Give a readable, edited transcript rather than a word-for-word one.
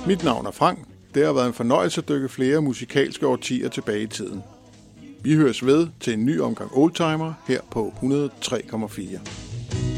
Mit navn er Frank. Det har været en fornøjelse at dykke flere musikalske årtier tilbage i tiden. Vi høres ved til en ny omgang Oldtimer her på 103,4.